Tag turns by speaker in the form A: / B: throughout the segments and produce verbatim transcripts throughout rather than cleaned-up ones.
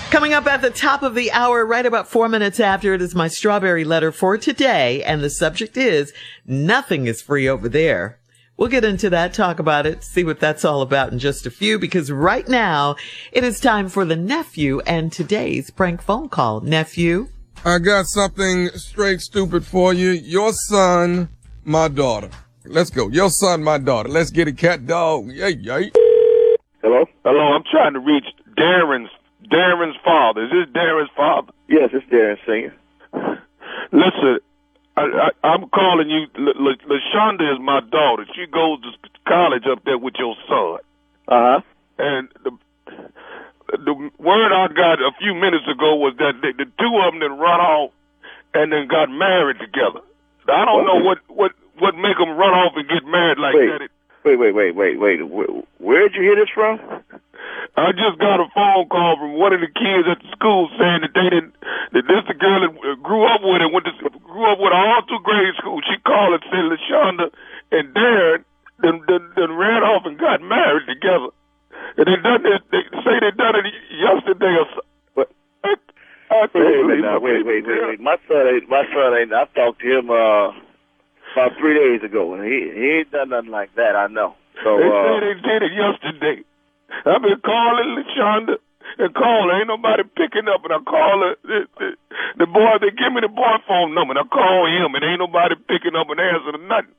A: Coming up at the top of the hour, right about four minutes after, it is my strawberry letter for today. And the subject is nothing is free over there. We'll get into that, talk about it, see what that's all about in just a few, because right now it is time for the nephew and today's prank phone call. Nephew?
B: I got something straight stupid for you. Your son, my daughter. Let's go. Your son, my daughter. Let's get it, cat dog. Yay, yay.
C: Hello?
D: Hello, I'm trying to reach Darren's Darren's father. Is this Darren's father?
C: Yes, it's Darren Senior
D: Listen, I, I, I'm calling you. L- L- LaShonda is my daughter. She goes to college up there with your son.
C: Uh-huh.
D: And the the word I got a few minutes ago was that they, the two of them then run off and then got married together. I don't know what what what make them run off and get married like
C: wait,
D: that. It,
C: wait, wait, wait, wait, wait. Where, where'd you hear this from?
D: I just got a phone call from one of the kids at the school saying that they didn't, that this the girl that grew up with and went to, grew up with her all through grade school. She called and said LaShonda and Darren then, then, then ran off and got married together. And they done it, they say they done it yesterday or so.
C: What?
D: I, I
C: Wait, wait, now, wait, wait, wait, wait. My son ain't, my son ain't, I talked to him, uh, about three days ago, and he, he ain't done nothing like that, I know. So,
D: They
C: uh.
D: say they did it yesterday. I've been calling LaShonda and calling. Ain't nobody picking up. And I call her, the, the, the boy, they give me the boy phone number. And I call him, and ain't nobody picking up and answering nothing.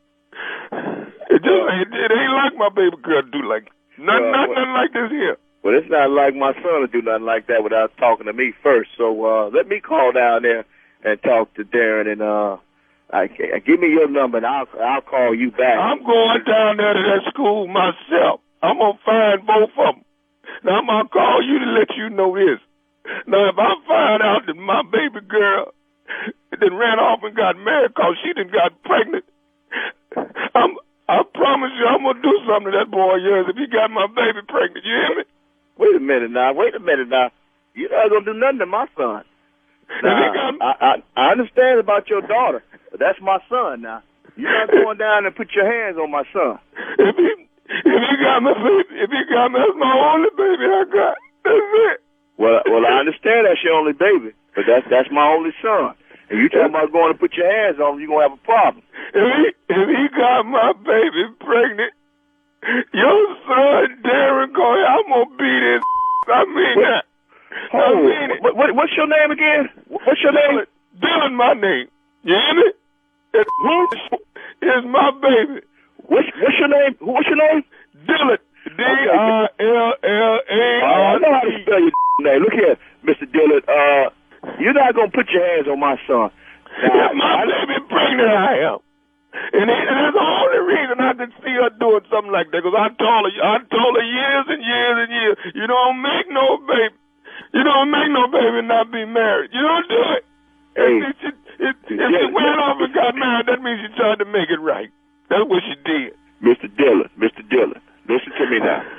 D: It just ain't, it ain't like my baby girl do like nothing,
C: Well,
D: nothing
C: well,
D: like this here.
C: Well, it's not like my son to do nothing like that without talking to me first. So, uh, let me call down there and talk to Darren, and, uh, I, give me your number, and I'll, I'll call you back.
D: I'm going down there to that school myself. I'm going to find both of them. Now, I'm going to call you to let you know this. Now, if I find out that my baby girl then ran off and got married because she done got pregnant, I'm, I promise you I'm going to do something to that boy of yours if he got my baby pregnant. You hear me?
C: Wait a minute now. Wait a minute now. You're not going to do nothing to my son. Now,
D: got,
C: I, I, I understand about your daughter, but that's my son now. You're not going down and put your hands on my son.
D: If he, if he got my baby, if he got me, that's my only baby I got. That's it.
C: Well, well, I understand that's your only baby, but that's that's my only son. And you talking about going to put your hands on him, you're going to have a problem.
D: If he, if he got my baby pregnant, your son, Darren, going, I'm going to beat his I mean
C: what?
D: that.
C: Oh,
D: I mean it.
C: what, what, what's your name again? What's your name?
D: Dylan, my name. You hear me? It's, it's my baby.
C: What's, what's your name? What's your name?
D: Dylan. D I L L A R.
C: I know how to spell your name. Look here, Mister Dillard. Uh, you're not going to put your hands on my son. Now,
D: If my baby pregnant, I am. And, it, and that's the only reason I can see her doing something like that. Because I told her, I told her years and years and years, you don't make no baby. You don't make no baby and not be married. You don't do it.
C: Hey,
D: if she, if, if she went off and got married, that means she tried to make it right. That's what she did.
C: Mister Dillard, Mister Dillard, listen to me now.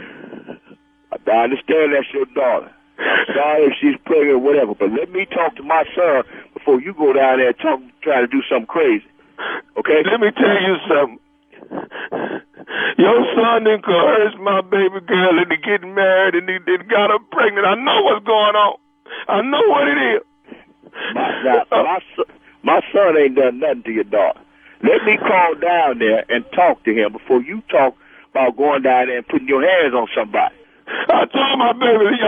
C: I understand that's your daughter. I'm sorry if she's pregnant or whatever, but let me talk to my son before you go down there and talk, try to do something crazy. Okay?
D: Let me tell you something. Your son done coerced my baby girl into getting married and he, he got her pregnant. I know what's going on. I know what it is.
C: My, now, my, son, my son ain't done nothing to your daughter. Let me call down there and talk to him before you talk about going down there and putting your hands on somebody.
D: I told my baby,